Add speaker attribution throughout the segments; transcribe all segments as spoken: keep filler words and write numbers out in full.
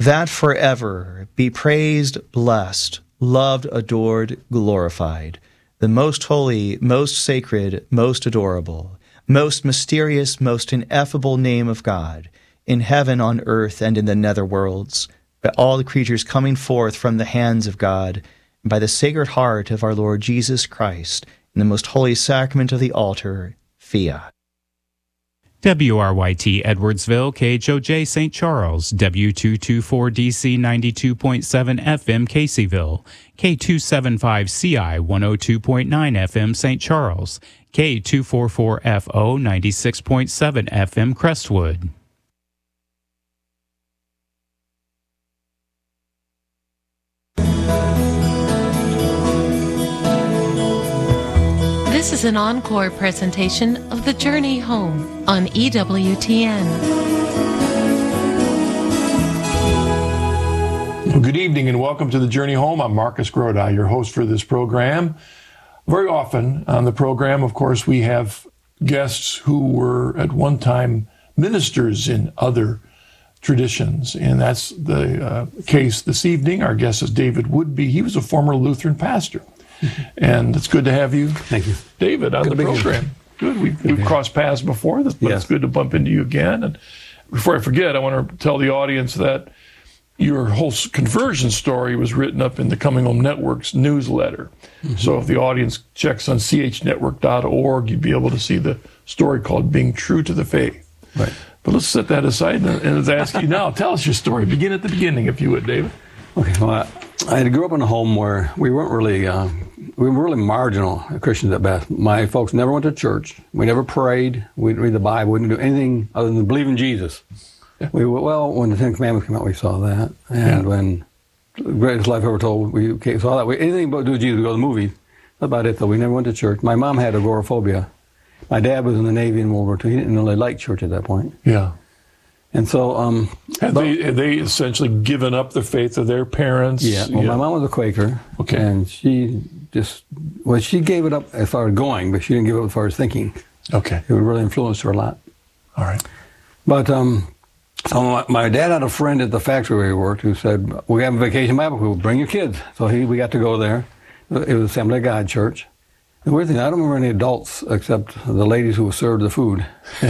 Speaker 1: that forever be praised, blessed, loved, adored, glorified, the most holy, most sacred, most adorable, most mysterious, most ineffable name of God, in heaven, on earth, and in the nether worlds, by all the creatures coming forth from the hands of God, and by the Sacred Heart of our Lord Jesus Christ, in the most holy sacrament of the altar, fiat.
Speaker 2: W R Y T Edwardsville, K H O J Saint Charles, W two twenty-four D C ninety-two point seven F M Caseyville, K two seventy-five C I one oh two point nine F M Saint Charles, K two forty-four F O ninety-six point seven F M Crestwood.
Speaker 3: This is an encore presentation of The Journey Home on E W T N.
Speaker 4: Well, good evening and welcome to The Journey Home. I'm Marcus Grodi, your host for this program. Very often on the program, of course, we have guests who were at one time ministers in other traditions, and that's the uh, case this evening. Our guest is David Woodby. He was a former Lutheran pastor. And it's good to have you,
Speaker 5: Thank you,
Speaker 4: David, on
Speaker 5: good
Speaker 4: the program. Good. We've,
Speaker 5: good
Speaker 4: we've crossed paths before, but
Speaker 5: yes.
Speaker 4: It's good to bump into you again. And before I forget, I want to tell the audience that your whole conversion story was written up in the Coming Home Network's newsletter. Mm-hmm. So if the audience checks on c h network dot org, you'd be able to see the story called Being True to the Faith. Right. But let's set that aside and, and ask you now. Tell us your story. Begin at the beginning, if you would, David.
Speaker 5: Okay. Well, I, I grew up in a home where we weren't really, uh, we were really marginal Christians at best. My folks never went to church. We never prayed. We didn't read the Bible. We didn't do anything other than believe in Jesus. Yeah. We well, when the Ten Commandments came out, we saw that, and yeah. when the Greatest Life Ever Told, we saw that. We, anything but do with Jesus, we go to the movies. That's about it, though. We never went to church. My mom had agoraphobia. My dad was in the Navy in World War Two. He didn't really like church at that point.
Speaker 4: Yeah.
Speaker 5: And so, um,
Speaker 4: had, but, they, had they essentially given up the faith of their parents?
Speaker 5: Yeah. Well, yeah. My mom was a Quaker.
Speaker 4: Okay.
Speaker 5: And she just, well, she gave it up as far as going, but she didn't give it up as far as thinking.
Speaker 4: Okay.
Speaker 5: It really influenced her a lot.
Speaker 4: All right.
Speaker 5: But um, so my, my dad had a friend at the factory where he worked who said, "We have a vacation Bible school. Bring your kids." So he, we got to go there. It was Assembly of God Church. The weird thing, I don't remember any adults except the ladies who served the food.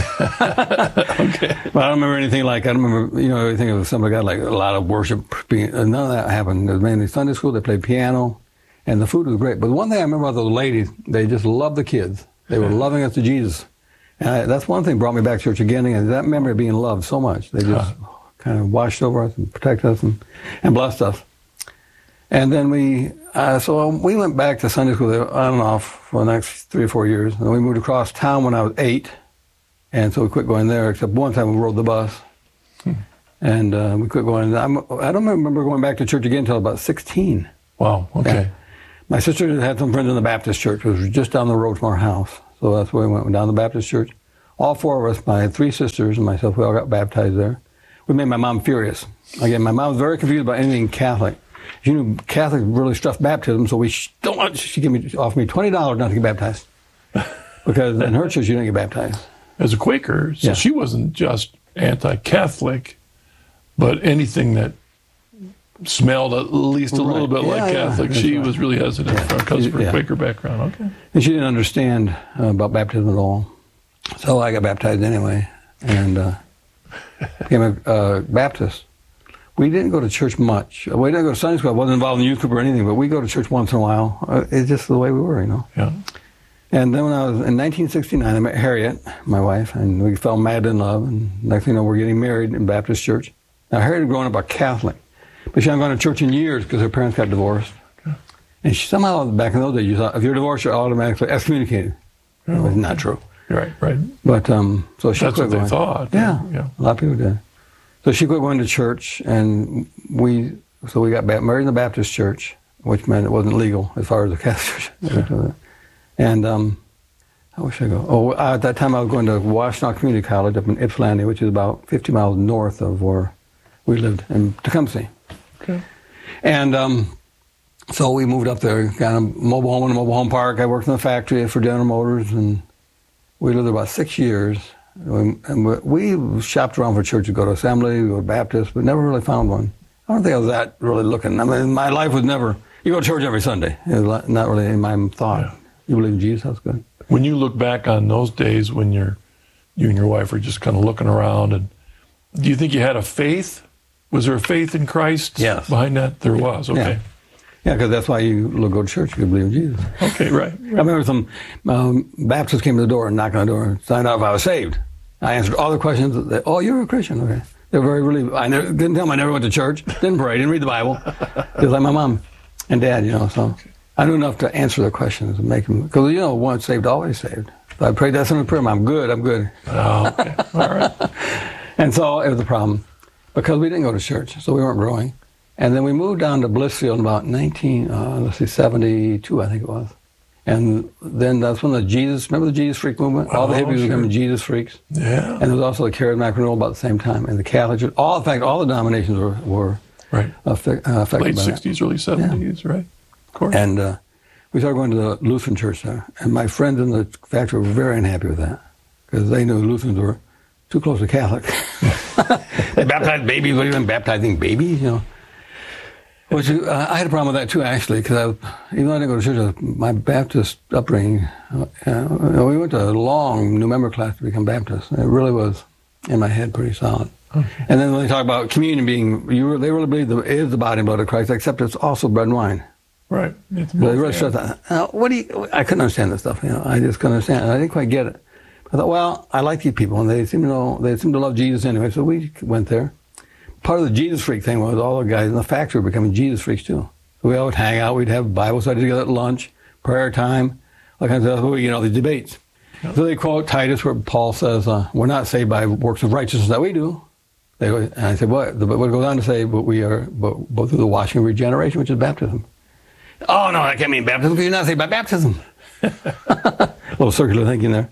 Speaker 4: Okay.
Speaker 5: But I don't remember anything like, I don't remember, you know, everything of Assembly of God, like a lot of worship. Being, none of that happened. It was mainly Sunday school. They played piano, and the food was great. But the one thing I remember about those ladies, they just loved the kids. They were loving us to Jesus. And I, that's one thing brought me back to church again, and that memory of being loved so much. They just huh. kind of watched over us and protected us and, and blessed us. And then we, uh, so we went back to Sunday school there on and off for the next three or four years. And we moved across town when I was eight. And so we quit going there, except one time we rode the bus. Hmm. And uh, we quit going. I'm, I don't remember going back to church again until about sixteen.
Speaker 4: Wow, okay.
Speaker 5: Yeah. My sister had some friends in the Baptist church, which was just down the road from our house. So that's where we went, went down to the Baptist church. All four of us, my three sisters and myself, we all got baptized there. We made my mom furious. Again, my mom was very confused about anything Catholic. She knew Catholics really stuffed baptism, so we don't want, she gave me, offered me twenty dollars not to get baptized. Because in her church, you didn't get baptized.
Speaker 4: As a Quaker, so yeah. She wasn't just anti-Catholic, but anything that smelled at least a right. little bit yeah, like yeah, Catholic, she right. was really hesitant yeah. because of her yeah. Quaker background. Okay.
Speaker 5: And she didn't understand uh, about baptism at all. So I got baptized anyway, and uh, became a uh, Baptist. We didn't go to church much. We didn't go to Sunday school. I wasn't involved in youth group or anything, but we go to church once in a while. Uh, it's just the way we were, you know.
Speaker 4: Yeah.
Speaker 5: And then when I was in nineteen sixty-nine, I met Harriet, my wife, and we fell mad in love. And next thing you know, we're getting married in Baptist church. Now, Harriet had grown up a Catholic, but she hadn't gone to church in years because her parents got divorced. Okay. And she, somehow, back in those days, you thought if you're divorced, you're automatically excommunicated. Oh. It was not true.
Speaker 4: Right, right.
Speaker 5: But um, so she
Speaker 4: That's
Speaker 5: quit
Speaker 4: what
Speaker 5: going.
Speaker 4: they thought.
Speaker 5: Yeah,
Speaker 4: yeah,
Speaker 5: a lot of people did. So she quit going to church, and we so we got married in the Baptist church, which meant it wasn't legal as far as the Catholic church. Sure. And um, how should I go? Oh, at that time I was going to Washtenaw Community College up in Ypsilanti, which is about fifty miles north of where we lived in Tecumseh.
Speaker 4: Okay.
Speaker 5: And um, so we moved up there, got a mobile home in a mobile home park. I worked in the factory for General Motors, and we lived there about six years. And we shopped around for churches, go to Assembly, go to Baptist, but never really found one. I don't think I was that really looking. I mean, my life was never, you go to church every Sunday. It was not really in my thought. Yeah. You believe in Jesus, that's good.
Speaker 4: When you look back on those days when you're, you and your wife were just kind of looking around, and do you think you had a faith? Was there a faith in Christ
Speaker 5: yes.
Speaker 4: behind that? There was, okay.
Speaker 5: Yeah, because yeah, that's why you go to church, you believe in Jesus.
Speaker 4: Okay, right. right.
Speaker 5: I remember some um, Baptists came to the door and knocked on the door and signed out if I was saved. I answered all the questions. They, oh, you're a Christian, okay. They were very relieved. I never, didn't tell them I never went to church, didn't pray, didn't read the Bible. Just like my mom and dad, you know, so I knew enough to answer their questions and make them, because, you know, once saved, always saved. So I prayed that simple prayer, I'm good, I'm good.
Speaker 4: Oh, okay, all right.
Speaker 5: And so it was a problem, because we didn't go to church, so we weren't growing. And then we moved down to Blissfield in about nineteen, uh, let's see, seventy-two, I think it was. And then that's when the Jesus, remember the Jesus Freak movement? All the
Speaker 4: oh,
Speaker 5: hippies
Speaker 4: sure.
Speaker 5: became Jesus Freaks.
Speaker 4: Yeah.
Speaker 5: And there was also the Charismatic Renewal about the same time. And the Catholic Church, all, in fact, all the denominations were, were
Speaker 4: right.
Speaker 5: affect, uh, affected
Speaker 4: Late
Speaker 5: by
Speaker 4: sixties,
Speaker 5: that.
Speaker 4: early seventies, yeah. Right? Of course.
Speaker 5: And uh, we started going to the Lutheran church there. And my friends in the factory were very unhappy with that, because they knew Lutherans were too close to Catholic. They baptized babies, what are you doing, baptizing babies, you know? Which, uh, I had a problem with that too, actually, because even though I didn't go to church, my Baptist upbringing, uh, uh, we went to a long new member class to become Baptist. It really was in my head pretty solid. Okay. And then when they talk about communion being, you really, they really believe that it is the body and blood of Christ, except it's also bread and wine.
Speaker 4: Right. It's
Speaker 5: they really stress that. Now, what do you? I couldn't understand this stuff. You know, I just couldn't understand it. I didn't quite get it. I thought, well, I like these people, and they seem to know, they seem to love Jesus anyway. So we went there. Part of the Jesus Freak thing was all the guys in the factory were becoming Jesus Freaks too. So we all would hang out. We'd have Bible study together at lunch, prayer time, all kinds of stuff. You know, the debates. Yep. So they quote Titus, where Paul says, uh, "We're not saved by works of righteousness that we do." They, and I said, "What?" But what it goes on to say, "But we are, but, but through the washing of regeneration, which is baptism." Oh no, that can't mean baptism because you're not saved by baptism. A little circular thinking there.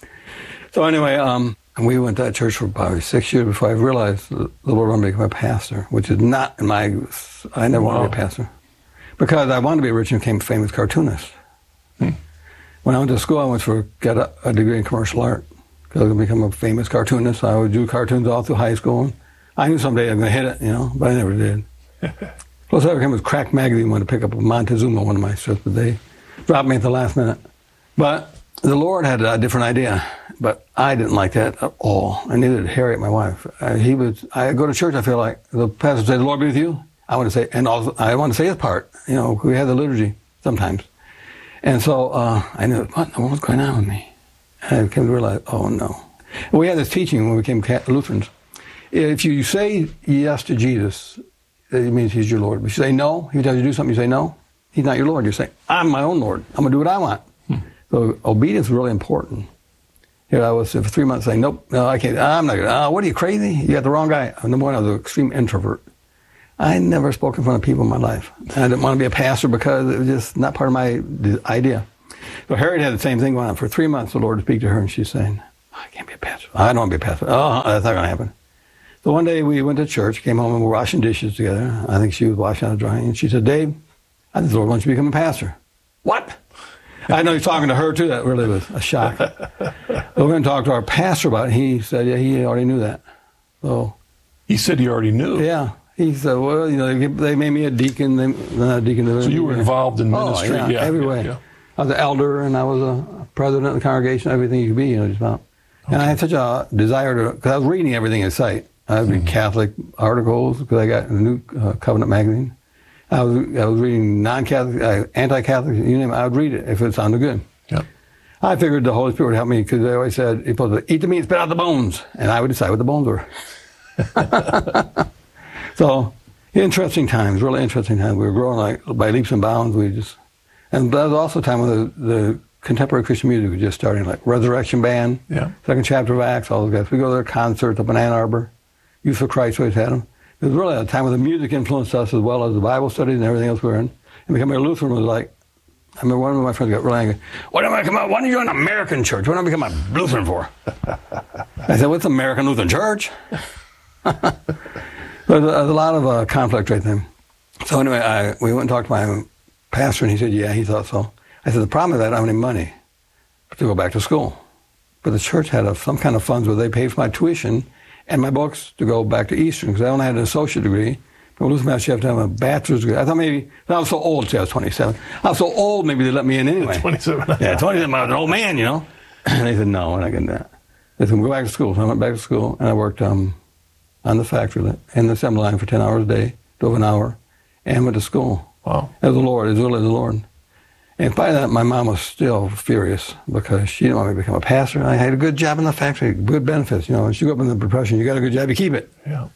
Speaker 5: So anyway, um, we went to that church for probably six years before I realized the Lord wanted me to become a pastor, which is not in my. I never wow. wanted to be a pastor because I wanted to be a rich and became a famous cartoonist. Hmm. When I went to school, I went for got a, a degree in commercial art because I was going to become a famous cartoonist. I would do cartoons all through high school. And I knew someday I was going to hit it, you know, but I never did. Close I became with Crack Magazine, wanted to pick up a Montezuma, one of my strips, but they dropped me at the last minute. But the Lord had a different idea, but I didn't like that at all, and neither did Harriet, my wife. Uh, he was. I go to church, I feel like the pastor would say, "The Lord be with you." I want to say, and also I want to say his part. You know, we had the liturgy sometimes, and so uh, I knew what in the world's going on with me. And I came to realize, oh no. And we had this teaching when we became Lutherans. If you say yes to Jesus, it means he's your Lord. If you say no, he tells you to do something, you say no, he's not your Lord. You say, I'm my own Lord. I'm going to do what I want. Hmm. So obedience is really important. Here I was for three months saying, nope, no, I can't. I'm not going to. Uh, what are you, crazy? You got the wrong guy. Number one, I was an extreme introvert. I never spoke in front of people in my life. I didn't want to be a pastor because it was just not part of my idea. So Harriet had the same thing going on. For three months, the Lord would speak to her, and she's saying, I can't be a pastor. I don't want to be a pastor. Oh, that's not going to happen. So one day we went to church, came home, and we were washing dishes together. I think she was washing out the drying, and she said, Dave, I think the Lord wants you to become a pastor. What? I know he's talking to her, too. That really was a shock. So we're going to talk to our pastor about it. He said, yeah, he already knew that. So
Speaker 4: he said he already knew?
Speaker 5: Yeah. He said, well, you know, they, they made me a deacon. They, not a deacon.
Speaker 4: So you were involved in ministry?
Speaker 5: Oh, yeah,
Speaker 4: yeah
Speaker 5: every
Speaker 4: yeah,
Speaker 5: way.
Speaker 4: Yeah.
Speaker 5: I was an elder, and I was a president of the congregation, everything you could be, you know, just about. Okay. And I had such a desire to, because I was reading everything in sight. I would read mm-hmm. Catholic articles, because I got a new uh, Covenant magazine. I was, I was reading non-Catholic, uh, anti-Catholic, you name it. I would read it if it sounded good.
Speaker 4: Yeah.
Speaker 5: I figured the Holy Spirit would help me, because they always said, you're supposed to eat the meat, spit out the bones. And I would decide what the bones were. So, interesting times, really interesting times. We were growing like by leaps and bounds. We just, and that was also a time when the, the contemporary Christian music was just starting, like Resurrection Band, yeah. Second Chapter of Acts, all those guys. We go to their concerts up in Ann Arbor. Youth for Christ always had them. It was really a time when the music influenced us as well as the Bible studies and everything else we were in. And becoming a Lutheran was like, I remember one of my friends got really angry. Why don't I come out? Why don't you join an American church? What do I become a Lutheran for? I said, what's American Lutheran Church? There's a, a lot of uh, conflict right there. So anyway, I, we went and talked to my pastor, and he said, yeah, he thought so. I said, the problem is I don't have any money to go back to school. But the church had a, some kind of funds where they paid for my tuition and my books to go back to Eastern, because I only had an associate degree, Well, Lutheran master, you have to have a bachelor's degree. I thought maybe, I was so old, see, I was twenty-seven. I was so old, maybe they let me in anyway.
Speaker 4: twenty-seven.
Speaker 5: Yeah, twenty-seven, I was an old man, you know. And they said, no, we're not getting that. They said, go back to school. So I went back to school, and I worked um, on the factory, in the assembly line for ten hours a day, drove an hour, and went to school.
Speaker 4: Wow.
Speaker 5: As the Lord, as really the Lord. And by that, my mom was still furious because she didn't want me to become a pastor. I had a good job in the factory, good benefits. You know, as you go up in the profession, you got a good job, you keep it.
Speaker 4: Yeah.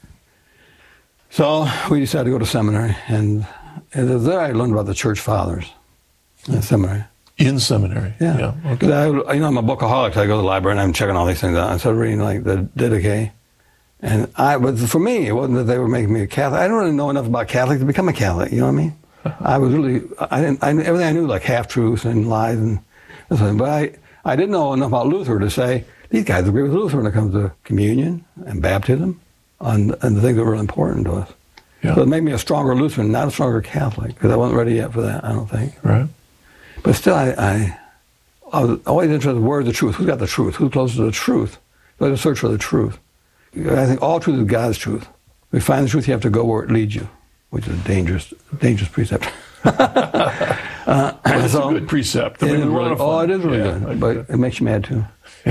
Speaker 5: So we decided to go to seminary, and, and there I learned about the church fathers in seminary.
Speaker 4: In seminary?
Speaker 5: Yeah.
Speaker 4: yeah. Okay.
Speaker 5: I, you know, I'm a bookaholic. I go to the library and I'm checking all these things out. I started reading like the Didache. And I, but for me, it wasn't that they were making me a Catholic. I don't really know enough about Catholic to become a Catholic. You know what I mean? I was really, I didn't, I, everything I knew, like half-truths and lies and something. But I, I didn't know enough about Luther to say, these guys agree with Luther when it comes to communion and baptism and, and the things that were really important to us.
Speaker 4: Yeah.
Speaker 5: So it made me a stronger Lutheran, not a stronger Catholic, because I wasn't ready yet for that, I don't think.
Speaker 4: Right.
Speaker 5: But still, I, I, I was always interested in where's the truth? Who's got the truth? Who's closest to the truth? So I had to search for the truth. I think all truth is God's truth. If you find the truth, you have to go where it leads you, which is a dangerous, dangerous precept. uh,
Speaker 4: well, it's
Speaker 5: so,
Speaker 4: a good precept. I
Speaker 5: it
Speaker 4: mean,
Speaker 5: is really, oh, it is really
Speaker 4: yeah,
Speaker 5: good, but it makes you mad too.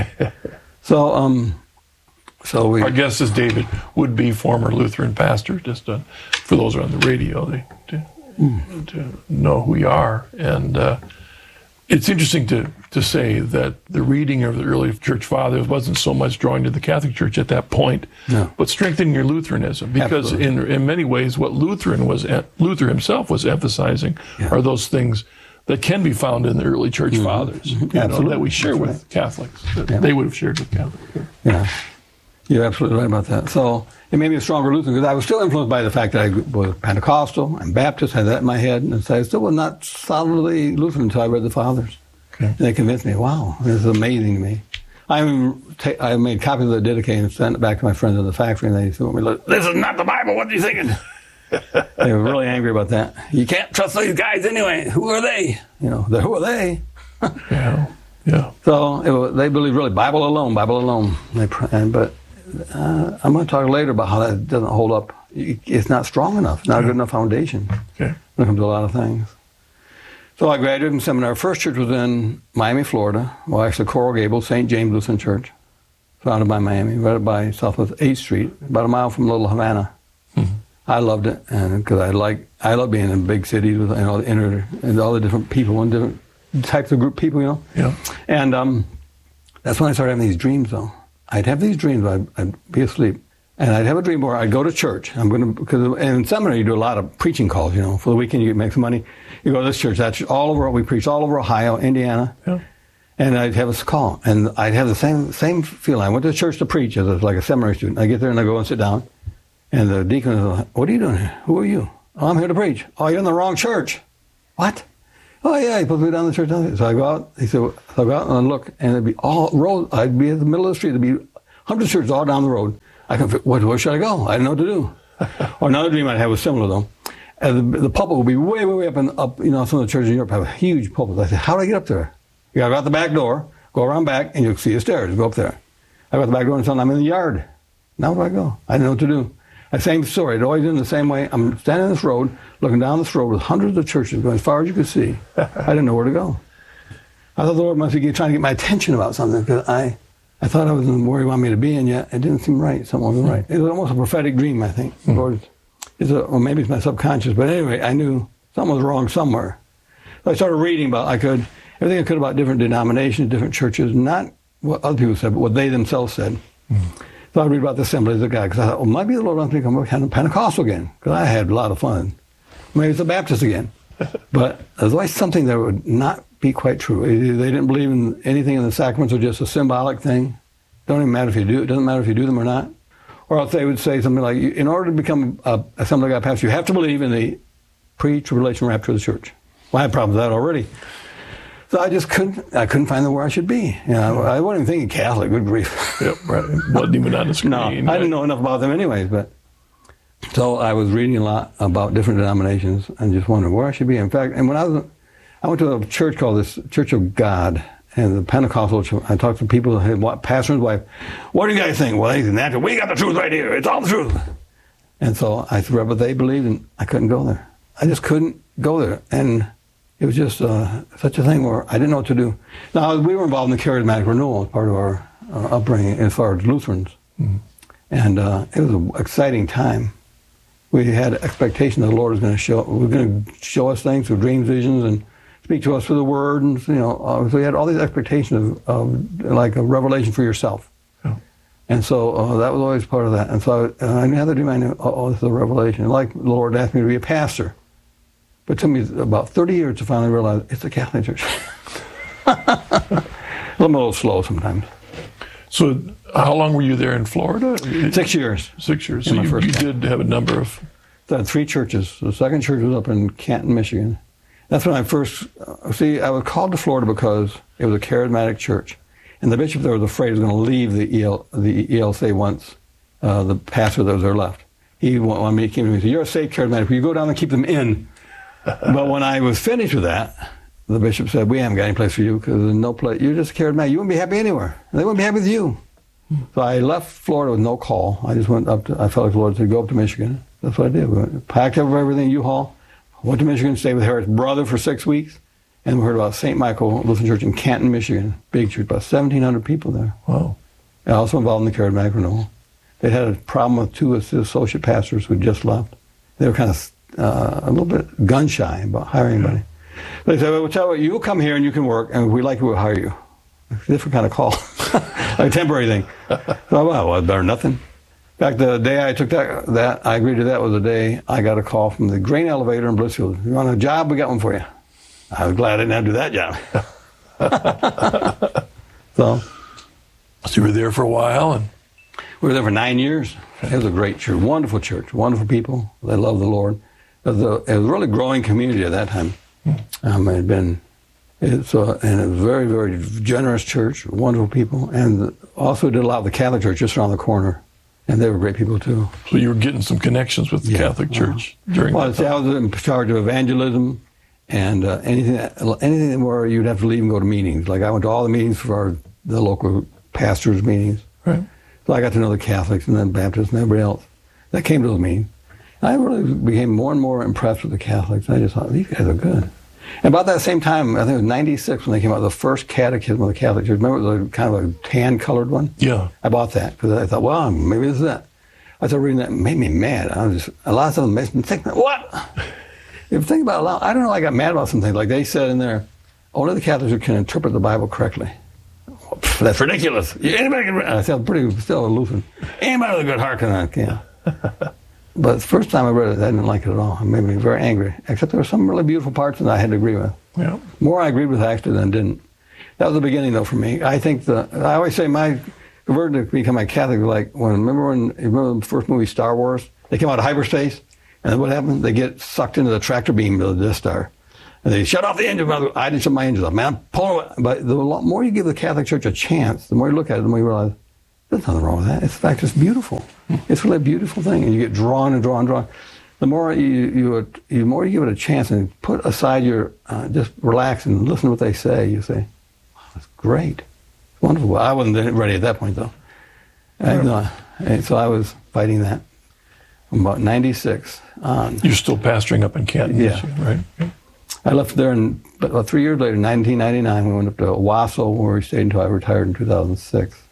Speaker 5: so, um, so we.
Speaker 4: Our guest is David, would be former Lutheran pastor. Just uh, for those who are on the radio, they to, mm. to know who you are, and uh, it's interesting to to say that the reading of the early church fathers wasn't so much drawing to the Catholic Church at that point,
Speaker 5: no. but
Speaker 4: strengthening your Lutheranism, because in in many ways what Lutheran was Luther himself was emphasizing yeah. are those things that can be found in the early church mm-hmm. fathers,
Speaker 5: mm-hmm.
Speaker 4: you know, that we share That's with right. Catholics, that yeah. they would have shared with Catholics.
Speaker 5: Yeah, you're absolutely right about that. So it made me a stronger Lutheran because I was still influenced by the fact that I was Pentecostal and Baptist, had that in my head, and so I still was not solidly Lutheran until I read the Fathers. Okay. And they convinced me, wow, this is amazing to me. I ta- I made copies of the Didache and sent it back to my friends in the factory, and they said, this is not the Bible, what are you thinking? They were really angry about that. You can't trust these guys anyway. Who are they? You know, who are they?
Speaker 4: yeah, yeah.
Speaker 5: So it was, they believe really Bible alone, Bible alone. They, and, but uh, I'm going to talk later about how that doesn't hold up. It's not strong enough, not a good enough foundation
Speaker 4: okay.
Speaker 5: when it comes to a lot of things. So I graduated from seminary. First church was in Miami, Florida. Well, actually, Coral Gables, Saint James Lutheran Church, founded by Miami, right by Southwest eighth Street, about a mile from Little Havana. Mm-hmm. I loved it, and because I like I love being in big cities with you know, the inner and all the different people and different types of group people, you know.
Speaker 4: Yeah.
Speaker 5: And um, that's when I started having these dreams, though. I'd have these dreams. I'd, I'd be asleep. And I'd have a dream where I'd go to church. I'm going to, because in seminary you do a lot of preaching calls, you know. For the weekend you make some money. You go to this church. That's all over, we preach all over Ohio, Indiana. Yeah. And I'd have a call. And I'd have the same same feeling. I went to church to preach as a, like a seminary student. I get there and I go and sit down. And the deacon is like, what are you doing here? Who are you? Oh, I'm here to preach. Oh, you're in the wrong church. What? Oh, yeah, he puts me down the church. So I go out. He said, so I go out and look, and it'd be all road. I'd be in the middle of the street. There'd be hundreds of churches all down the road. I can, where, where should I go? I didn't know what to do. Or another dream I'd have was similar, though. And the, the pulpit would be way, way, way up, and up. You know, some of the churches in Europe have a huge pulpit. I said, how do I get up there? You got to go out the back door, go around back, and you'll see the stairs. Go up there. I go out the back door and I'm in the yard. Now where do I go? I didn't know what to do. The same story. It always in the same way. I'm standing on this road, looking down this road with hundreds of churches going as far as you could see. I didn't know where to go. I thought the Lord must be trying to get my attention about something because I, I thought I was in where He wanted me to be, and yet it didn't seem right. Something wasn't right. It was almost a prophetic dream, I think. Mm-hmm. Lord, it's a, or maybe it's my subconscious, but anyway, I knew something was wrong somewhere. So I started reading about I could everything I could about different denominations, different churches, not what other people said, but what they themselves said. Mm-hmm. So I read about the Assemblies of God because I thought, well, maybe the Lord wants me to become kind of Pentecostal again because I had a lot of fun. Maybe it's a Baptist again. But there's always something that would not be quite true. They didn't believe in anything in the sacraments or just a symbolic thing. Don't even matter if you do. It doesn't matter if you do them or not. Or else they would say something like, in order to become a Assembly of God pastor, you have to believe in the pre-tribulation rapture of the church. Well, I had problems with that already. So I just couldn't, I couldn't find where I should be. You know, I wasn't even thinking Catholic, good grief.
Speaker 4: Yep, right. Wasn't even on the screen.
Speaker 5: No, I didn't know enough about them anyways, but. So I was reading a lot about different denominations and just wondering where I should be. In fact, and when I was, I went to a church called this Church of God, and the Pentecostal church, I talked to people, pastor and wife, what do you guys think? Well, they said, we got the truth right here. It's all the truth. And so I read what they believed, and I couldn't go there. I just couldn't go there. And it was just uh, such a thing where I didn't know what to do. Now, we were involved in the charismatic renewal as part of our uh, upbringing as far as Lutherans. Mm-hmm. And uh, it was an exciting time. We had expectation that the Lord was going to show, was going to show us things through dreams, visions, and speak to us through the Word. And, you know, uh, so we had all these expectations of, of like a revelation for yourself. Oh. And so uh, that was always part of that. And so I, uh, I had to do my, oh, this is a revelation. Like the Lord asked me to be a pastor. But it took me about thirty years to finally realize it's a Catholic church. I'm a little slow sometimes.
Speaker 4: So how long were you there in Florida?
Speaker 5: Six years.
Speaker 4: Six years. So you, you did have a number of...
Speaker 5: I had three churches. The second church was up in Canton, Michigan. That's when I first... Uh, see, I was called to Florida because it was a charismatic church. And the bishop there was afraid he was going to leave the E L, the E L C once uh, the pastor that was there left. He wanted me, he came to me and said, you're a safe charismatic. Will you go down and keep them in? But when I was finished with that, the bishop said, we haven't got any place for you because there's no place. You're just a charismatic. You wouldn't be happy anywhere. They wouldn't be happy with you. So I left Florida with no call. I just went up to, I felt like the Lord said, go up to Michigan. That's what I did. We went, packed up everything, U-Haul, went to Michigan, stayed with Harriet's brother for six weeks, and we heard about Saint Michael Lutheran Church in Canton, Michigan. Big church, about seventeen hundred people there.
Speaker 4: Wow.
Speaker 5: And also involved in the charismatic renewal. They had a problem with two associate pastors who had just left. They were kind of uh, a little bit gun-shy about hiring anybody. They said, well, we'll tell you, you'll come here and you can work, and if we like you, we'll hire you. Different kind of call. Like a temporary thing. So, well, well, better than nothing. In fact, the day I took that, that, I agreed to that was the day I got a call from the grain elevator in Blissfield. You want a job? We got one for you. I was glad I didn't have to do that job. so,
Speaker 4: so you were there for a while? And
Speaker 5: we were there for nine years. It was a great church, wonderful church, wonderful people. They loved the Lord. It was a, it was a really growing community at that time. Um, it had been, it's a, and it was a very, very generous church, wonderful people, and also did a lot of the Catholic Church just around the corner, and they were great people too.
Speaker 4: So you were getting some connections with the yeah. Catholic Church uh, during
Speaker 5: well,
Speaker 4: that time?
Speaker 5: I was in charge of evangelism and uh, anything, anything where you'd have to leave and go to meetings. Like I went to all the meetings for our, the local pastors' meetings.
Speaker 4: Right.
Speaker 5: So I got to know the Catholics and then Baptists and everybody else that came to those meetings. I really became more and more impressed with the Catholics. I just thought, these guys are good. And about that same time, I think it was ninety-six when they came out with the first catechism of the Catholic Church. Remember it was a, kind of a tan-colored one?
Speaker 4: Yeah.
Speaker 5: I bought that because I thought, well, maybe this is that. I started reading that. It made me mad. I was just, a lot of stuff makes me think, what? If you think about it, I don't know, I got mad about some things. Like they said in there, only the Catholics who can interpret the Bible correctly. That's ridiculous. Anybody can, I sound pretty, still a Lutheran. Anybody with a good heart can, yeah. But the first time I read it, I didn't like it at all. It made me very angry. Except there were some really beautiful parts that I had to agree with.
Speaker 4: Yeah.
Speaker 5: More I agreed with actually than didn't. That was the beginning, though, for me. I think the I always say my conversion to become a Catholic was like when remember when you remember the first movie Star Wars? They came out of hyperspace, and then what happened? They get sucked into the tractor beam of the Death Star, and they shut off the engine. I didn't shut my engines off. Man, I'm pulling away. But the more you give the Catholic Church a chance, the more you look at it, the more you realize there's nothing wrong with that. It's, in fact, it's beautiful. It's really a beautiful thing, and you get drawn and drawn and drawn. The more you, you, you more you give it a chance and put aside your, uh, just relax and listen to what they say, you say, wow, that's great. It's wonderful. I wasn't ready at that point, though. And, uh, and so I was fighting that from about ninety-six on.
Speaker 4: You're still pastoring up in Canton,
Speaker 5: yeah.
Speaker 4: right? Yeah.
Speaker 5: I left there, and about three years later, nineteen ninety-nine, we went up to Owasso, where we stayed until I retired in two thousand six.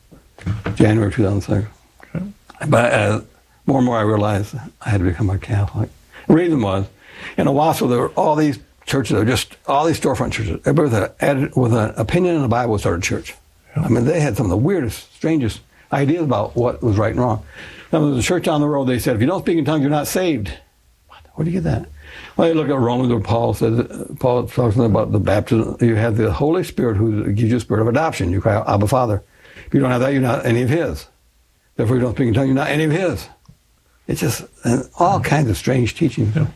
Speaker 5: January two thousand six. Okay. But uh, more and more I realized I had to become a Catholic. The reason was, in Owasso, there were all these churches, there were just all these storefront churches. Everybody with, a, with an opinion in the Bible started a church. Yeah. I mean, they had some of the weirdest, strangest ideas about what was right and wrong. Now, there was a church on the road, they said, if you don't speak in tongues, you're not saved. What? Where do you get that? Well, you look at Romans where Paul says, Paul talks about the baptism. You have the Holy Spirit who gives you a spirit of adoption. You cry out, Abba, Father. If you don't have that, you're not any of his. Therefore, you don't speak in tongues, you're not any of his. It's just and all kinds of strange teachings. Yeah.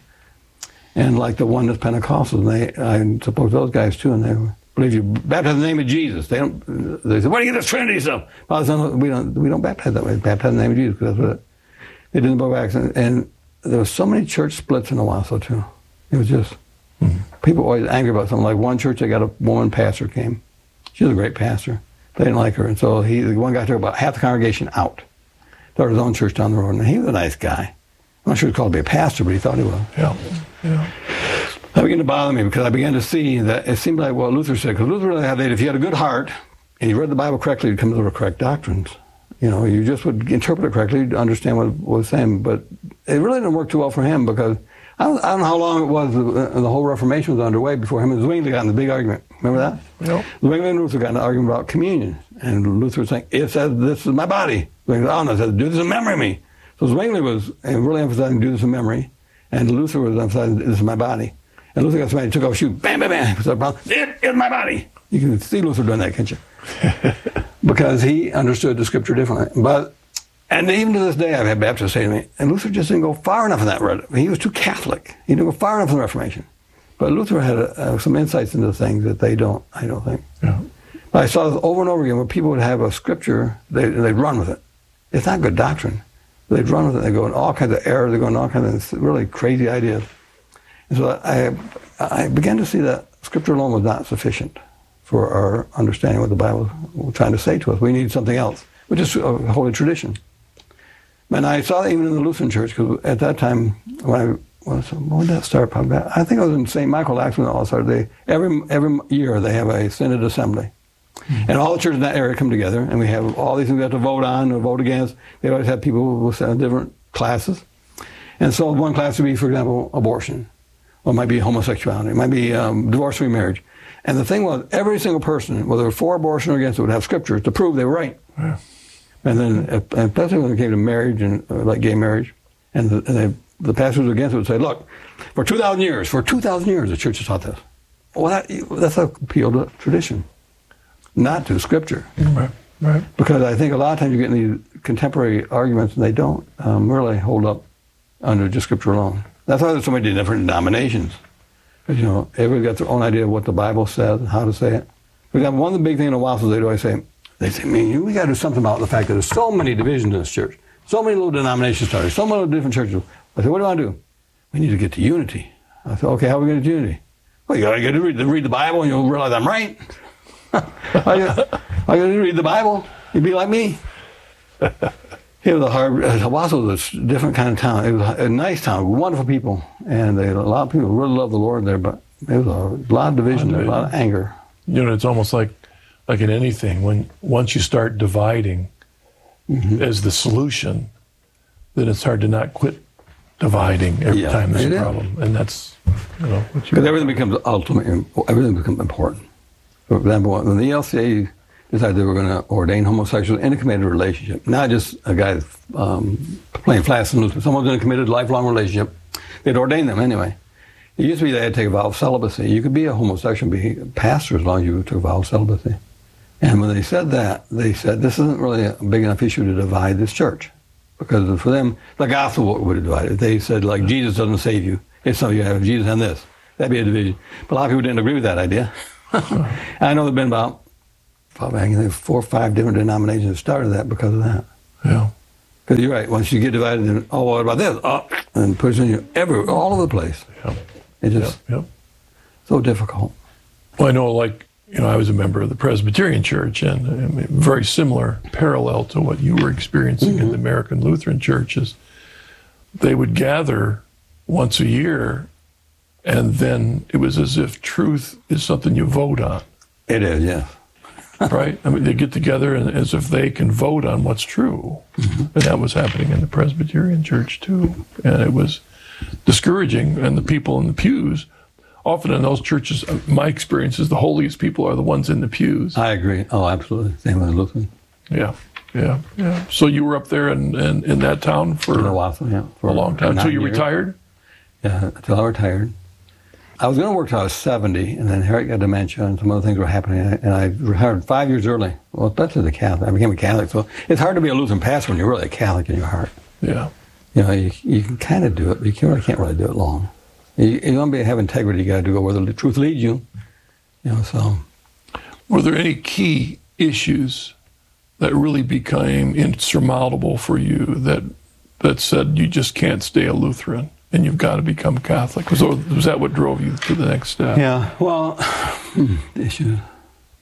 Speaker 5: And like the Oneness Pentecostals, they, I suppose those guys too, and they believe you baptize in the name of Jesus. They don't. They say, "Where do you get this Trinity stuff?" Well, we don't. We don't baptize that way. We baptize in the name of Jesus because that's what it, they did in the Book of Acts. And, and there were so many church splits in Owasso too. It was just mm-hmm. people always angry about something. Like one church, they got a woman pastor came. She was a great pastor. They didn't like her, and so he, the one guy took about half the congregation out. Started his own church down the road, and he was a nice guy. not sure he's called to be a pastor, but he thought he was.
Speaker 4: Yeah, yeah.
Speaker 5: That began to bother me because I began to see that it seemed like what Luther said, because Luther really had that if you had a good heart and you read the Bible correctly, you'd come to the correct doctrines. You know, you just would interpret it correctly, you'd understand what it was saying. But it really didn't work too well for him because I don't, I don't know how long it was the, the whole Reformation was underway before him and Zwingli got in the big argument. Remember that?
Speaker 4: Yep.
Speaker 5: Zwingli and Luther got in an argument about communion. And Luther was saying, it says this is my body. Zwingli said, oh no, it says do this in memory of me. So Zwingli was really emphasizing do this in memory. And Luther was emphasizing this is my body. And Luther got somebody, took off a shoe, bam, bam, bam. It is my body. You can see Luther doing that, can't you? Because he understood the scripture differently. But, and even to this day, I've had Baptists say to me, and Luther just didn't go far enough in that. He was too Catholic. He didn't go far enough in the Reformation. But Luther had uh, some insights into things that they don't, I don't think.
Speaker 4: Yeah.
Speaker 5: But I saw this over and over again where people would have a scripture, they, they'd run with it. It's not good doctrine. They'd run with it. They go in all kinds of errors. They go in all kinds of really crazy ideas. And so I, I began to see that Scripture alone was not sufficient for our understanding what the Bible was trying to say to us. We needed something else, which is a holy tradition. And I saw that even in the Lutheran Church, because at that time, when I was, when did that start? Probably, I think it was in Saint Michael, actually, when it all started. They, every, every year they have a Synod Assembly. Mm-hmm. And all the churches in that area come together, and we have all these things we have to vote on or vote against. They always have people who sit in different classes. And so one class would be, for example, abortion. Or it might be homosexuality. It might be um, divorce free marriage. And the thing was, every single person, whether for abortion or against it, would have scripture to prove they were right. Yeah. And then, and especially when it came to marriage and uh, like gay marriage, and the, and they, the pastors against it would say, look, for two thousand years, for two thousand years, the church has taught this. Well, that, that's an appeal to tradition, not to scripture.
Speaker 4: Right, right.
Speaker 5: Because I think a lot of times you get in these contemporary arguments and they don't um, really hold up under just scripture alone. That's why there's so many different denominations. Because, you know, everybody's got their own idea of what the Bible says and how to say it. For example, one of the big things in the Wassels, they always say, they say, man, we got to do something about the fact that there's so many divisions in this church, so many little denominations started, so many different churches. I said, what do I want to do? We need to get to unity. I said, okay, how are we going to get to unity? Well, you got to get to read, read the Bible and you'll realize I'm right. I got to read the Bible. You'd be like me. It was a hard, Owasso was a different kind of town. It was a nice town, wonderful people. And they, a lot of people really loved the Lord there, but there was a lot of division, there, a lot of anger.
Speaker 4: You know, it's almost like, like in anything, when once you start dividing mm-hmm. as the solution, then it's hard to not quit dividing every yeah, time there's a problem. And that's, you know,
Speaker 5: because everything becomes ultimately, everything becomes important. For example, when the E L C A decided they were going to ordain homosexuals in a committed relationship, not just a guy um, playing fast and loose, someone's in a committed lifelong relationship, they'd ordain them anyway. It used to be they had to take a vow of celibacy. You could be a homosexual and be a pastor as long as you took a vow of celibacy. And when they said that, they said, this isn't really a big enough issue to divide this church. Because for them, the gospel would have divided. They said, like, Jesus doesn't save you. It's so you have Jesus and this. That'd be a division. But a lot of people didn't agree with that idea. I know there have been about probably I think four or five different denominations that started that because of that.
Speaker 4: Yeah.
Speaker 5: Because you're right. Once you get divided, then, oh, what about this? Oh, and pushing you everywhere, all over the place.
Speaker 4: Yeah.
Speaker 5: It's just
Speaker 4: yeah. Yeah.
Speaker 5: so difficult.
Speaker 4: Well, I know, like, you know, I was a member of the Presbyterian Church, and I mean, very similar, parallel to what you were experiencing mm-hmm. in the American Lutheran churches. They would gather once a year, and then it was as if truth is something you vote on.
Speaker 5: It is, yeah.
Speaker 4: Right? I mean, they get together and as if they can vote on what's true. Mm-hmm. And that was happening in the Presbyterian Church, too. And it was discouraging. And the people in the pews, often in those churches, my experience is the holiest people are the ones in the pews.
Speaker 5: I agree. Oh, absolutely. Same with Lutheran.
Speaker 4: Yeah, yeah, yeah. So you were up there in, in, in that town for
Speaker 5: in Owasso, yeah, for
Speaker 4: a long time, until you
Speaker 5: years.
Speaker 4: retired?
Speaker 5: Yeah, until I retired. I was going to work till I was seventy, and then Harriet got dementia, and some other things were happening, and I retired five years early. Well, especially the Catholic. I became a Catholic, so it's hard to be a Lutheran pastor when you're really a Catholic in your heart.
Speaker 4: Yeah.
Speaker 5: You know, you, you can kind of do it, but you really can't really do it long. You, you want to be, have integrity, you got to go where the truth leads you. You know, so.
Speaker 4: Were there any key issues that really became insurmountable for you that that said you just can't stay a Lutheran? And you've got to become Catholic. Was, was that what drove you to the next step?
Speaker 5: Yeah, well, issue.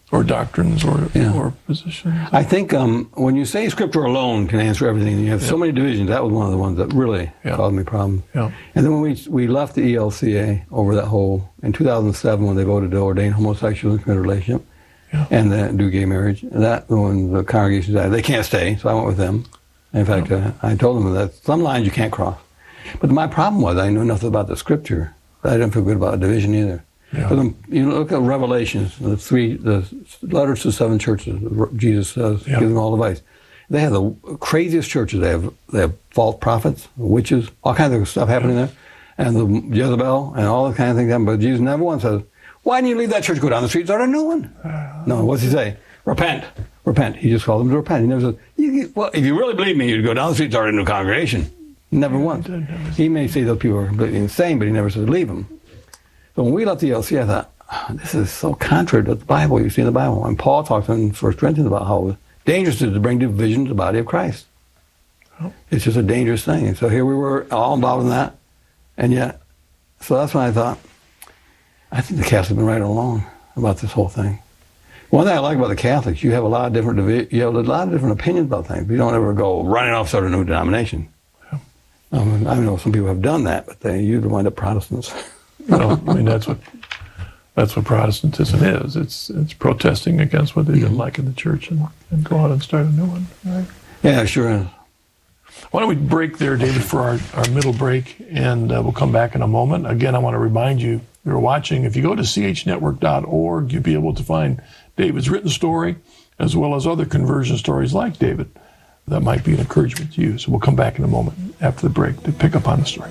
Speaker 4: or doctrines or
Speaker 5: Yeah.
Speaker 4: or positions?
Speaker 5: I think um, when you say Scripture alone can answer everything, you have so many divisions. That was one of the ones that really
Speaker 4: Yeah.
Speaker 5: caused me problems.
Speaker 4: Yeah.
Speaker 5: And then when we we left the E L C A over that whole, in two thousand seven when they voted to ordain homosexuals in committed relationship
Speaker 4: Yeah.
Speaker 5: and then do gay marriage, that when the congregation said they can't stay, so I went with them. In fact, uh, I told them that some lines you can't cross. But my problem was I knew nothing about the Scripture. I didn't feel good about a division either.
Speaker 4: Yeah.
Speaker 5: But then, you look at Revelations, the three, the letters to seven churches. Jesus says,
Speaker 4: Yeah.
Speaker 5: give them all advice. They have the craziest churches. They have they have false prophets, witches, all kinds of stuff happening there, and the Jezebel and all the kind of things. Happen. But Jesus never once says, "Why didn't you leave that church? Go down the street, start a new one." No, what's he say? Repent, repent. He just calls them to repent. He never says, you, "Well, if you really believe me, you'd go down the street, start a new congregation." Never once. He may say those people are completely insane, but he never says leave them. So when we left the E L C, I thought, oh, this is so contrary to the Bible. You see in the Bible. And Paul talks in First Corinthians about how dangerous it is to bring division to the body of Christ.
Speaker 4: Oh.
Speaker 5: It's just a dangerous thing. And so here we were all involved in that. And yet, so that's when I thought, I think the Catholics have been right along about this whole thing. One thing I like about the Catholics, you have a lot of different divi- you have a lot of different opinions about things. You don't ever go running off start a new denomination.
Speaker 4: Yeah.
Speaker 5: Um, I know some people have done that, but they usually wind up Protestants.
Speaker 4: Well, I mean, that's what that's what Protestantism is. It's it's protesting against what they didn't like in the church and, and go out and start a new one. Right?
Speaker 5: Yeah, sure is.
Speaker 4: Why don't we break there, David, for our, our middle break, and uh, we'll come back in a moment. Again, I want to remind you, you're watching, if you go to c h network dot org, you'll be able to find David's written story, as well as other conversion stories like David that might be an encouragement to you. So we'll come back in a moment after the break to pick up on the story.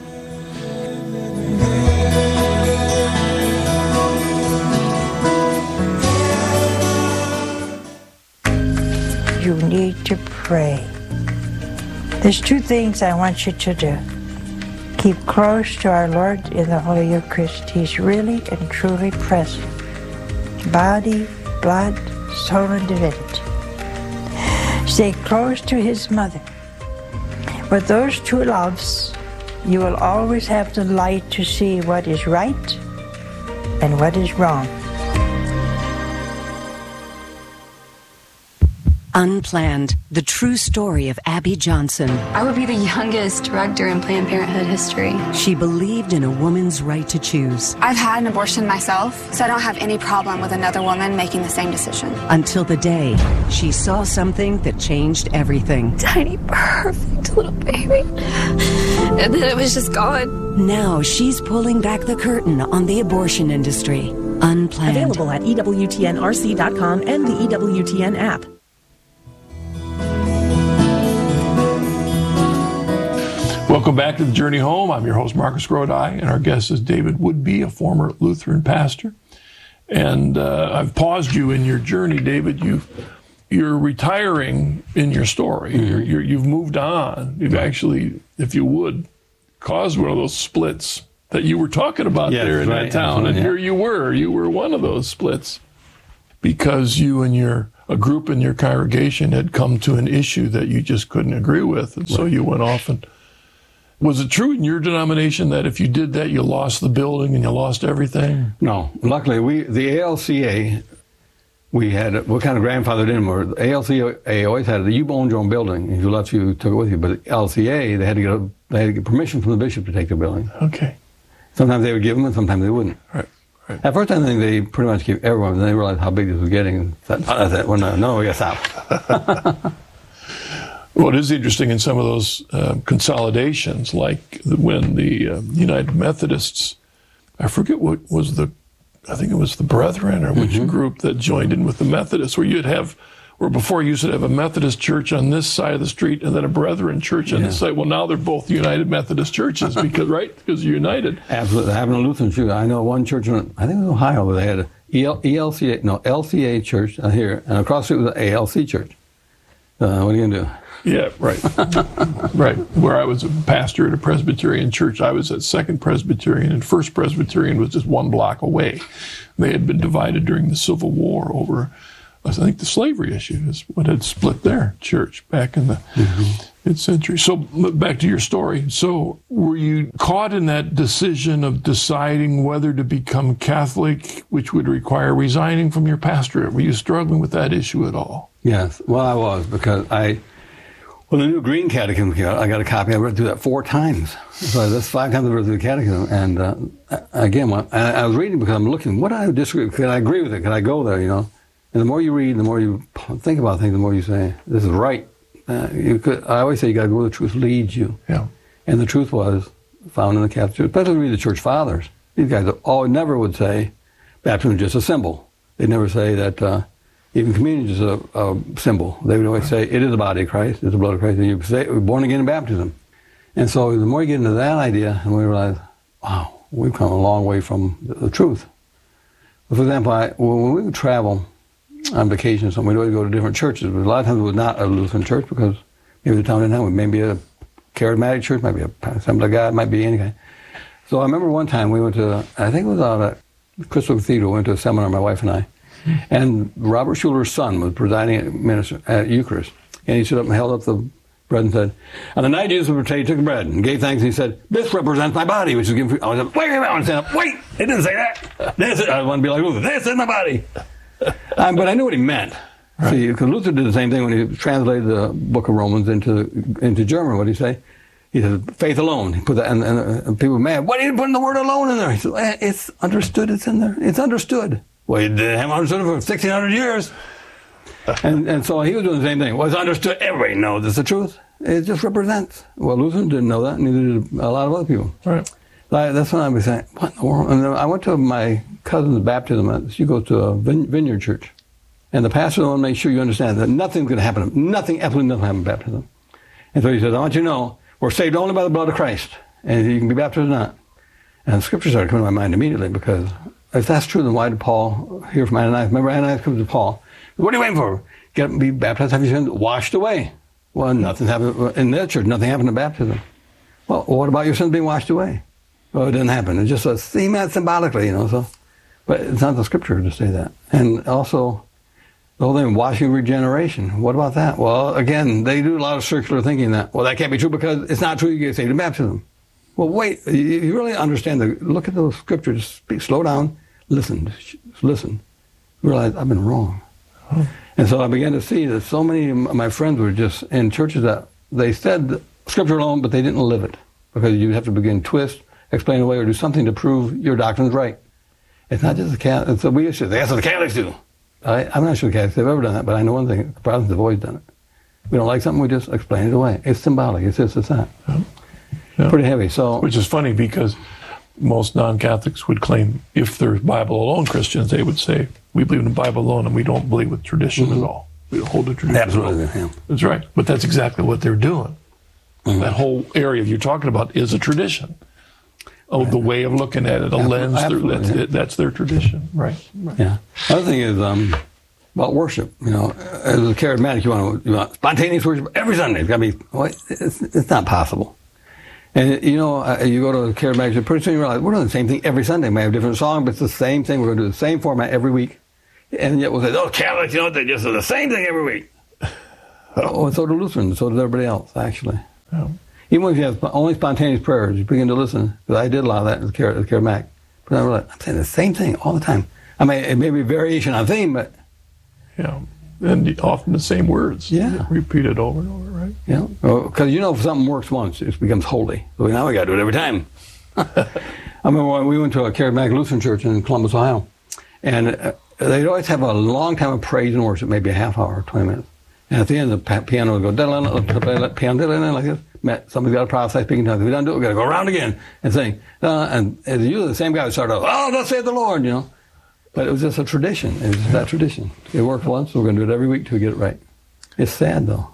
Speaker 6: You need to pray. There's two things I want you to do. Keep close to our Lord in the Holy Eucharist. He's really and truly present. Body, blood, soul, and divinity. Stay close to His mother. With those two loves, you will always have the light to see what is right and what is wrong.
Speaker 7: Unplanned, the true story of Abby Johnson.
Speaker 8: I would be the youngest director in Planned Parenthood history.
Speaker 7: She believed in a woman's right to choose.
Speaker 8: I've had an abortion myself, so I don't have any problem with another woman making the same decision.
Speaker 7: Until the day she saw something that changed everything.
Speaker 8: Tiny, perfect little baby. And then it was just gone.
Speaker 7: Now she's pulling back the curtain on the abortion industry. Unplanned.
Speaker 9: Available at E W T N R C dot com and the E W T N app.
Speaker 4: Welcome back to The Journey Home. I'm your host, Marcus Grodi, and our guest is David Woodby, a former Lutheran pastor. And uh, I've paused you in your journey, David. You've, you're retiring in your story. Mm-hmm. You're, you're, you've moved on. You've actually, if you would, caused one of those splits that you were talking about
Speaker 5: yes,
Speaker 4: there in
Speaker 5: right,
Speaker 4: that town. And
Speaker 5: yeah.
Speaker 4: here you were. You were one of those splits because you and your a group in your congregation had come to an issue that you just couldn't agree with. And right. so you went off and... Was it true in your denomination that if you did that, you lost the building and you lost everything?
Speaker 5: No. Luckily, we the A L C A, we had, what kind of grandfathered in were, the A L C A always had, you owned your own building. If you left, you took it with you. But the L C A, they had to get a, they had to get permission from the bishop to take the building.
Speaker 4: Okay.
Speaker 5: Sometimes they would give them and sometimes they wouldn't.
Speaker 4: Right. Right.
Speaker 5: At first, I think they pretty much gave everyone, and they realized how big this was getting. And said, oh, that's it. Well, no, no, we got to stop.
Speaker 4: Well, it is interesting in some of those uh, consolidations, like when the uh, United Methodists, I forget what was the, I think it was the Brethren or which mm-hmm. group that joined in with the Methodists, where you'd have, where before you used to have a Methodist church on this side of the street and then a Brethren church on yeah. this side. Well, now they're both United Methodist churches because, right? Because you're united.
Speaker 5: Absolutely. I have a Lutheran church. I know one church in, I think it was Ohio, where they had a E L C A, no, L C A church here, and across the street was an A L C church. Uh, what are you going to do?
Speaker 4: Yeah, right. Right. Where I was a pastor at a Presbyterian church, I was at Second Presbyterian, and First Presbyterian was just one block away. They had been divided during the Civil War over I think the slavery issue is what had split their church back in the mm-hmm. mid-century. So back to your story. So were you caught in that decision of deciding whether to become Catholic, which would require resigning from your pastorate? Were you struggling with that issue at all? Yes.
Speaker 5: Well, I was, because I, when the New Green Catechism came out, I got a copy. I read through that four times. So that's five times I read through the Catechism. And uh, again, when, I, I was reading because I'm looking, what do I disagree with? Can I agree with it? Can I go there, you know? And the more you read, the more you think about things, the more you say, this is right. Uh, you could, I always say you got to go where the truth leads you.
Speaker 4: Yeah.
Speaker 5: And the truth was found in the Catholic Church, especially read the Church Fathers. These guys all never would say baptism is just a symbol. They'd never say that uh, even communion is a, a symbol. They would always say it is the body of Christ, it's the blood of Christ, and you say we're born again in baptism. And so the more you get into that idea, and we realize, wow, we've come a long way from the, the truth. For example, I, when we would travel on vacation or something, we'd always go to different churches. But a lot of times it was not a Lutheran church because maybe the town didn't have it. Maybe a charismatic church, maybe a Assembly of God, might be any kind. So I remember one time we went to, I think it was out at Crystal Cathedral, we went to a seminar, my wife and I, and Robert Schuller's son was presiding at, minister, at Eucharist. And he stood up and held up the bread and said, on the night Jesus was betrayed, he took the bread and gave thanks, and he said, this represents my body, which is given for... I was like, wait a minute, I want to stand up. Wait, it didn't say that. This is, I want to be like Luther, this is my body. Um, but I knew what he meant. Right. See, because Luther did the same thing when he translated the Book of Romans into into German. What did he say? He said, "Faith alone." He put that, and, and, and people were mad. Why did you put the word "alone" in there? He said, eh, "It's understood. It's in there. It's understood." Well, he haven't understood it for sixteen hundred years, and and so he was doing the same thing. Well, it's understood. Everybody knows it's the truth. It just represents. Well, Luther didn't know that. Neither did a lot of other people.
Speaker 4: Right.
Speaker 5: I, that's when I was saying, what in the world? And I went to my cousin's baptism. She goes to a vineyard church. And the pastor wanted to make sure you understand that nothing's going to happen. Nothing, absolutely nothing happens in baptism. And so he says, I want you to know, we're saved only by the blood of Christ. And you can be baptized or not. And the scripture started coming to my mind immediately, because if that's true, then why did Paul hear from Ananias? Remember, Ananias comes to Paul. What are you waiting for? Get up and be baptized, have your sins washed away. Well, nothing happened in that church. Nothing happened in baptism. Well, what about your sins being washed away? Well, it didn't happen. It just a theme that symbolically, you know. So, but it's not the scripture to say that. And also, the whole thing, washing regeneration. What about that? Well, again, they do a lot of circular thinking that, well, that can't be true because it's not true you get saved in baptism. Well, wait, you, you really understand the, look at those scriptures, speak, slow down, listen, listen. Realize I've been wrong. Oh. And so I began to see that so many of my friends were just in churches that they said scripture alone, but they didn't live it, because you have to begin twist, explain away, or do something to prove your doctrine's right. It's not just the Catholics. So we used to say, that's what the Catholics do. I, I'm not sure the Catholics have ever done that, but I know one thing, the Protestants have always done it. We don't like something, we just explain it away. It's symbolic, it's this, it's that. Yeah. Yeah. Pretty heavy. So,
Speaker 4: which is funny, because most non-Catholics would claim, if they're Bible alone Christians, they would say, we believe in the Bible alone and we don't believe with tradition mm-hmm. at all. We don't hold the tradition
Speaker 5: Absolutely,
Speaker 4: at all.
Speaker 5: Yeah.
Speaker 4: That's right. But that's exactly what they're doing. Mm-hmm. That whole area you're talking about is a tradition. Oh, right. The way of looking at it, a Absolutely. lens, Absolutely, that's, yeah. it, that's their tradition. Right. right.
Speaker 5: Yeah. Another thing is um, about worship. You know, as a charismatic, you want, you want spontaneous worship every Sunday. It's got to be, well, it's, it's not possible. And, you know, uh, you go to a charismatic, pretty soon you realize we're doing the same thing every Sunday. We may have a different song, but it's the same thing. We're going to do the same format every week. And yet we'll say, oh, Catholics, you know, they just do the same thing every week. Oh, and so do Lutherans, so does everybody else, actually. Yeah. Even if you have only spontaneous prayers, you begin to listen. Because I did a lot of that as a charismatic. But I realized, I'm saying the same thing all the time. I mean, it may be a variation on theme, but...
Speaker 4: Yeah, and often the same words.
Speaker 5: Yeah.
Speaker 4: Repeated over and over, right?
Speaker 5: Yeah, because well, you know, if something works once, it becomes holy. So now we got to do it every time. I remember when we went to a charismatic Lutheran church in Columbus, Ohio, and uh, they'd always have a long time of praise and worship, maybe a half hour, twenty minutes. And at the end, the piano would go, piano like this. Somebody's got to prophesy, speaking tongues. If we don't do it, we've got to go around again and sing. Uh, and it's usually the same guy would start off, oh, thus saith the Lord, you know. But it was just a tradition. It was just that tradition. It worked once, so we're going to do it every week till we get it right. It's sad, though.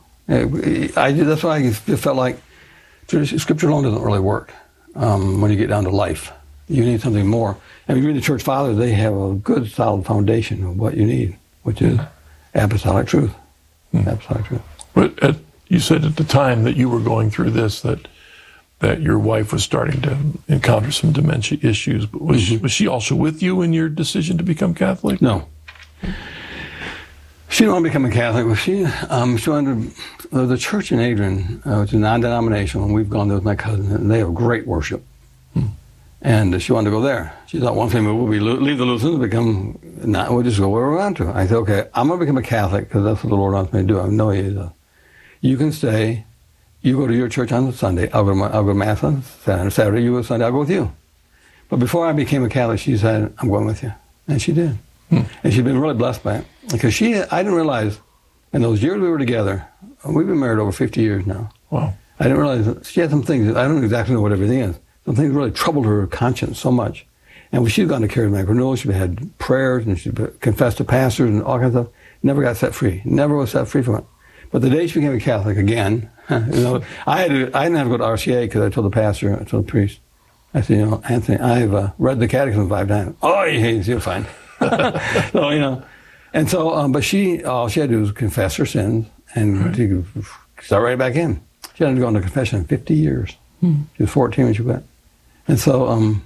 Speaker 5: I, that's why I felt like tradition, Scripture alone doesn't really work um, when you get down to life. You need something more. And if you read the Church Fathers, they have a good, solid foundation of what you need, which is apostolic truth. Mm. Apostolic truth.
Speaker 4: But at, you said at the time that you were going through this that that your wife was starting to encounter some dementia issues. But was, mm-hmm. she, was she also with you in your decision to become Catholic?
Speaker 5: No. She didn't want to become a Catholic. Well, she, um, she wanted to, there's a church in Adrian, uh, which is non-denominational, and we've gone there with my cousin, and they have great worship. Hmm. And uh, she wanted to go there. She thought one thing, we'll be, leave the Lutherans and become, not, we'll just go where we want to. I said, okay, I'm going to become a Catholic, because that's what the Lord wants me to do. I know He is. You can stay. You go to your church on Sunday. I'll go to, my, I'll go to Mass on Saturday. You go to Sunday. I'll go with you. But before I became a Catholic, she said, I'm going with you. And she did. Hmm. And she'd been really blessed by it. Because she, I didn't realize, in those years we were together, we've been married over fifty years now.
Speaker 4: Wow.
Speaker 5: I didn't realize that she had some things, I don't exactly know what everything is. Some things really troubled her conscience so much. And when she'd gone to charismatic renewal, she had prayers and she confessed to pastors and all kinds of stuff. Never got set free. Never was set free from it. But the day she became a Catholic again, you know, I had to, I didn't have to go to R C A because I told the pastor, I told the priest, I said, you know, Anthony, I've uh, read the Catechism five times. Oh, he hates you, fine. So, you know, and so, um, but she, all she had to do was confess her sins and right. she could start right back in. She hadn't gone to confession in fifty years. Hmm. She was fourteen when she went. And so, um,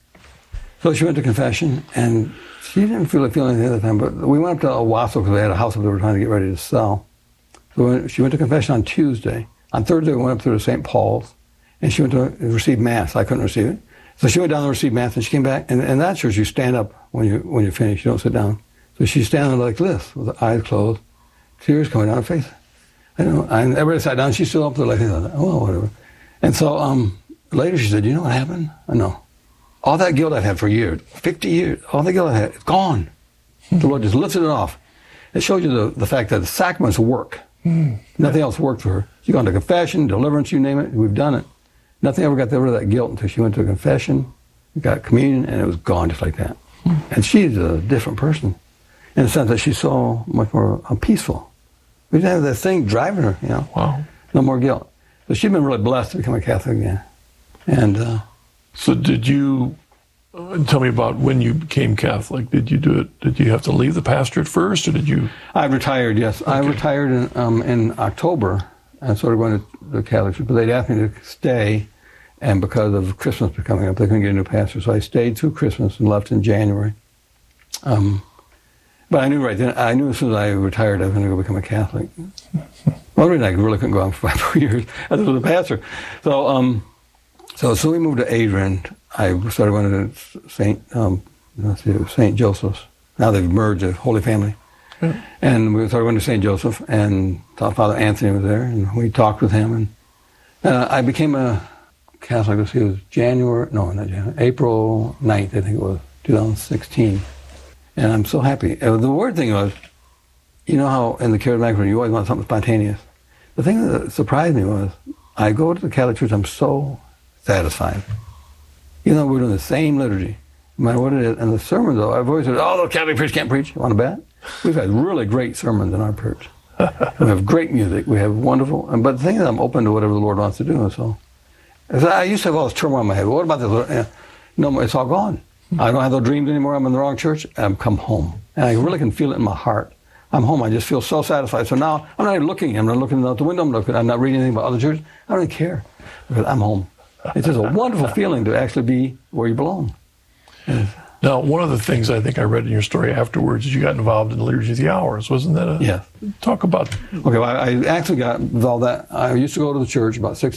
Speaker 5: so she went to confession, and she didn't feel like feeling anything at the time, but we went up to Owasso because they had a house that they were trying to get ready to sell. So when she went to confession on Tuesday. On Thursday, we went up to Saint Paul's, and she went to receive Mass. I couldn't receive it. So she went down to receive Mass, and she came back, and in that church, you stand up when you when you finish. You don't sit down. So she's standing like this, with her eyes closed, tears coming down her face. I don't know. And everybody sat down. She's still up there like this. Oh, whatever. And so um, later she said, you know what happened? I know. All that guilt I've had for years, fifty years, all that guilt I had, it's gone. The Lord just lifted it off. It shows you the, the fact that the sacraments work. Mm. Nothing else worked for her. She's gone to confession, deliverance, you name it. We've done it. Nothing ever got rid of that guilt until she went to confession, got communion, and it was gone just like that. Mm. And she's a different person in the sense that she's so much more uh, peaceful. We didn't have that thing driving her, you know.
Speaker 4: Wow.
Speaker 5: No more guilt. So she's been really blessed to become a Catholic again. And uh,
Speaker 4: so did you, uh, tell me about when you became Catholic. Did you do it, did you have to leave the pastorate first, or did you?
Speaker 5: I retired, yes. Okay. I retired in, um, in October and started going to the Catholic church, but they'd asked me to stay, and because of Christmas coming up, they couldn't get a new pastor. So I stayed through Christmas and left in January. Um, but I knew right then, I knew as soon as I retired, I was going to go become a Catholic. One reason I really couldn't go on for five years as a pastor. So, um, so, so we moved to Adrian. I started going to Saint um, let's see, Saint Joseph's. Now they've merged, the Holy Family. Yeah. And we started going to Saint Joseph, and Father Anthony was there, and we talked with him. And uh, I became a Catholic. Let's see, it was January, no, not January, April ninth, I think it was, two thousand sixteen. And I'm so happy. Uh, the weird thing was, you know how in the charismatic you always want something spontaneous. The thing that surprised me was, I go to the Catholic Church, I'm so satisfied. You know, we're doing the same liturgy, no matter what it is. And the sermons, though, I've always said, oh, those Catholic priests can't preach. You want to bet? We've had really great sermons in our church. We have great music. We have wonderful. And, but the thing is, I'm open to whatever the Lord wants to do. So, so I used to have all this turmoil in my head. Well, what about this? Yeah. No, it's all gone. I don't have those dreams anymore. I'm in the wrong church. I've come home. And I really can feel it in my heart. I'm home. I just feel so satisfied. So now I'm not even looking. I'm not looking out the window. I'm, looking, I'm not reading anything about other churches. I don't even care because I'm home. It's just a wonderful feeling to actually be where you belong. And
Speaker 4: now, one of the things I think I read in your story afterwards is you got involved in the Liturgy of the Hours. Wasn't that a...
Speaker 5: Yeah.
Speaker 4: Talk about...
Speaker 5: Okay, well, I actually got involved that. I used to go to the church about six